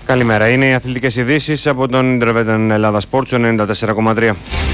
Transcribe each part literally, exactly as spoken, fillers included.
Καλημέρα. Είναι οι αθλητικές ειδήσεις από τον Ιντερβέτεν Ελλάδα Sports ενενήντα τέσσερα κόμμα τρία.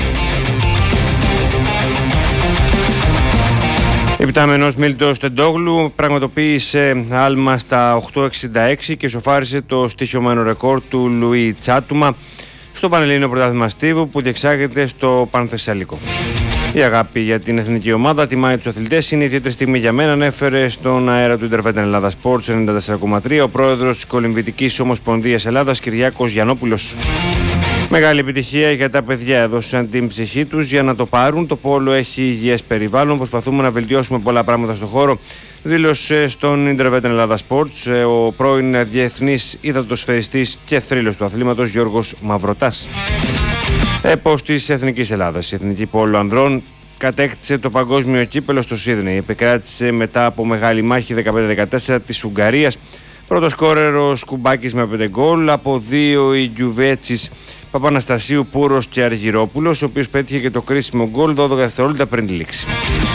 Υπτάμενος Μίλτος Τεντόγλου πραγματοποίησε άλμα στα οκτώ εξήντα έξι και σοφάρισε το στοιχειωμένο ρεκόρ του Λουί Τσάτουμα στο Πανελλήνιο Πρωτάθλημα Στίβου που διεξάγεται στο Πανθεσσαλικό. Η αγάπη για την εθνική ομάδα τιμάει τους αθλητές. Είναι ιδιαίτερη στιγμή για μένα, ανέφερε στον αέρα του Ιντερβέτεν Ελλάδα Sports ενενήντα τέσσερα κόμμα τρία ο πρόεδρος της Κολυμβητικής Ομοσπονδίας Ελλάδας, Κυριάκος Γιαννόπουλος. Μεγάλη επιτυχία για τα παιδιά. Έδωσαν την ψυχή τους για να το πάρουν. Το πόλο έχει υγιές περιβάλλον. Προσπαθούμε να βελτιώσουμε πολλά πράγματα στον χώρο, δήλωσε στον Ιντερβέτεν Ελλάδα Sports ο πρώην διεθνής υδατοσφαιριστής και θρύλος του αθλήματος Γιώργος Μαυροτάς. Έπος της Εθνικής Ελλάδας. Η Εθνική Πόλο Ανδρών κατέκτησε το παγκόσμιο κύπελο στο Σίδνεϊ. Επικράτησε μετά από μεγάλη μάχη δεκαπέντε δεκατέσσερα της Ουγγαρίας. Πρώτο σκόρερ ο Σκουμπάκης με πέντε γκολ, από δύο η Γιουβέτσης, Παπαναστασίου, Πούρος και Αργυρόπουλος, ο οποίος πέτυχε και το κρίσιμο γκολ δώδεκα δευτερόλεπτα πριν τη λήξη.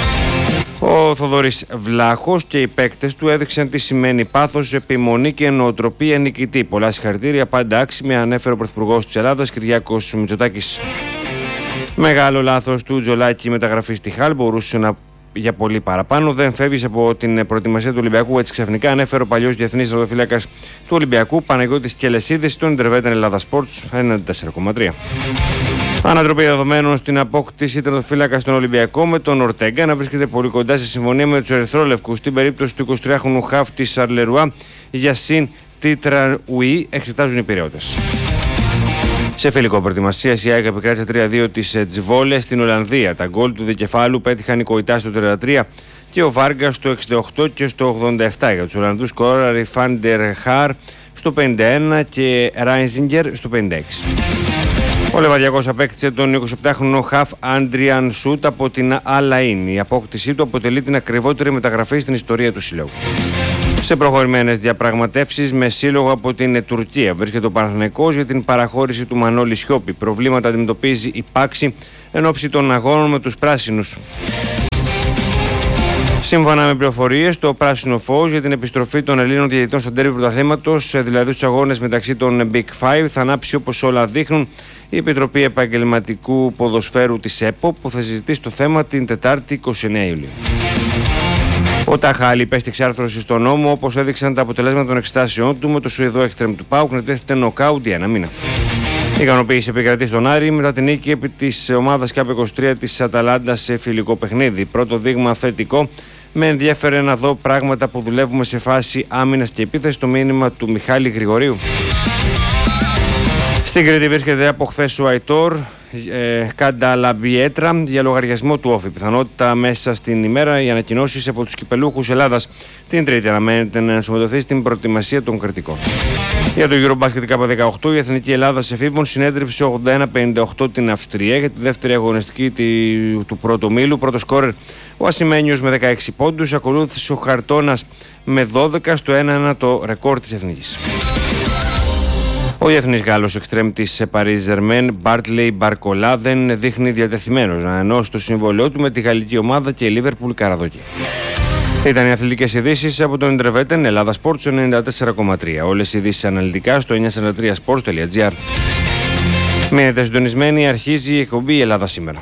Ο Θοδωρής Βλάχος και οι παίκτες του έδειξαν τι σημαίνει πάθος, επιμονή και νοοτροπία νικητή. Πολλά συγχαρητήρια, πάντα άξιμη, ανέφερε ο Πρωθυπουργός της Ελλάδας, Κυριάκος Μητσοτάκης. Μεγάλο λάθος του Τζολάκη, η μεταγραφή στη Χαλ μπορούσε να για πολύ παραπάνω. Δεν φεύγει από την προετοιμασία του Ολυμπιακού έτσι ξαφνικά, ανέφερε ο παλιός διεθνής τερματοφύλακας του Ολυμπιακού Παναγιώτης Κελεσίδης στον Ιντερβέτεν Ελλάδα Sports ενενήντα τέσσερα κόμμα τρία. Ανατροπή δεδομένων στην απόκτηση τερματοφύλακα στον Ολυμπιακό, με τον Ορτέγκα να βρίσκεται πολύ κοντά σε συμφωνία με τους ερυθρόλευκους. Στην περίπτωση του εικοσιτριάχρονου χαφ της Σαρλερουά, Γιασίν Τίτραουι, εξετάζουν οι πειραιώτες. Σε φιλικό προετοιμασία, η ΑΕΚ επικράτησε τρία δύο της Τζβόλε στην Ολλανδία. Τα γκολ του δικεφάλου πέτυχαν οι Κοϊτά στο τριάντα τρία και ο Βάργα στο εξήντα οκτώ και στο ογδόντα επτά. Για τους Ολλανδούς σκόραρε Φάντερ Χαρ στο πενήντα ένα και Ράινζιγκερ στο πενήντα έξι. Ο Λεβαδιακός απέκτησε τον εικοσιεπτάχρονο χαφ Άντριαν Σούτ από την Αλαΐν. Η απόκτησή του αποτελεί την ακριβότερη μεταγραφή στην ιστορία του συλλόγου. Σε προχωρημένες διαπραγματεύσεις με σύλλογο από την Τουρκία βρίσκεται ο Παναθηναϊκός για την παραχώρηση του Μανώλη Σιώπη. Προβλήματα αντιμετωπίζει η Πάξη εν ώψη των αγώνων με τους πράσινους. Σύμφωνα με πληροφορίες, το πράσινο φως για την επιστροφή των Ελλήνων διαιτητών στον ντέρμπι πρωταθλήματος, δηλαδή τους αγώνες μεταξύ των Big Five, θα ανάψει όπως όλα δείχνουν η Επιτροπή Επαγγελματικού Ποδοσφαίρου της ΕΠΟ, που θα συζητήσει το θέμα την Τετάρτη είκοσι εννέα Ιουλίου. Ο Ταχάλη υπέστη εξάρθρωση στον νόμο, όπως έδειξαν τα αποτελέσματα των εξετάσεών του, με το Σουηδό Εκστρέμ του ΠΑΟΚ να τέθεται νοκάουτ για ένα μήνα. Η ικανοποίηση επικρατεί στον Άρη μετά την νίκη επί της ομάδας Κάπ είκοσι τρία της Αταλάντα σε φιλικό παιχνίδι. Πρώτο δείγμα θετικό. Με ενδιέφερε να δω πράγματα που δουλεύουμε σε φάση άμυνας και επίθεση, το μήνυμα του Μιχάλη Γρηγορίου. Στην Κρήτη βρίσκεται από χθες ο Αϊτόρ ε, Κανταλαμπιέτρα για λογαριασμό του Όφη. Πιθανότητα μέσα στην ημέρα οι ανακοινώσεις από τους κυπελούχους Ελλάδας. Την Τρίτη αναμένεται να ενσωματωθεί στην προετοιμασία των κριτικών. Για το Eurobasket Κάπα δεκαοκτώ, η Εθνική Ελλάδα σε εφήβων συνέτριψε ογδόντα ένα πενήντα οκτώ την Αυστρία για τη δεύτερη αγωνιστική του πρώτου ομίλου. Πρώτο σκόρερ ο Ασημένιος με δεκαέξι πόντους, ακολούθησε ο Χαρτώνας με δώδεκα, στο ένα ένα το ρεκόρ της Εθνικής. Ο διεθνής Γάλλος εξτρέμ της Paris Germain, Μπάρτλεϊ Μπαρκολά, δεν δείχνει διατεθειμένος να ενώσει το συμβόλαιό του με τη γαλλική ομάδα και η Λίβερπουλ καραδόκι. Ήταν οι αθλητικές ειδήσεις από τον Ιντερβέτεν Ελλάδα Sports ενενήντα τέσσερα κόμμα τρία. Όλες οι ειδήσεις αναλυτικά στο εννιακόσια σαράντα τρία sports τελεία gr. Μείνετε συντονισμένοι, αρχίζει η εκπομπή Ελλάδα σήμερα.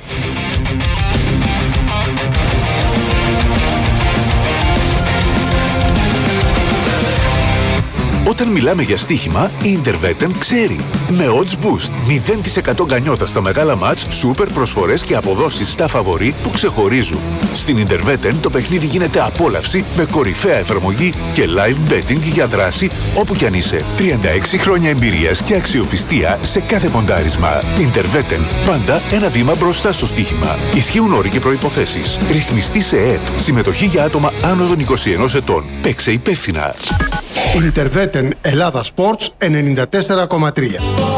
Όταν μιλάμε για στοίχημα, η Intervetten ξέρει. Με Odds Boost, μηδέν τοις εκατό γκανιότα στα μεγάλα μάτς, σούπερ προσφορές και αποδόσεις στα φαβορί που ξεχωρίζουν. Στην Intervetten το παιχνίδι γίνεται απόλαυση με κορυφαία εφαρμογή και live betting για δράση όπου κι αν είσαι. τριάντα έξι χρόνια εμπειρίας και αξιοπιστία σε κάθε ποντάρισμα. Intervetten, πάντα ένα βήμα μπροστά στο στοίχημα. Ισχύουν όροι και προϋποθέσεις. Ρυθμιστή σε ΕΕΠ. Συμμετοχή για άτομα άνω των είκοσι ενός ετών. Παίξε υπεύθυνα. Ιντερβέτεν Ελλάδα Sports ενενήντα τέσσερα κόμμα τρία.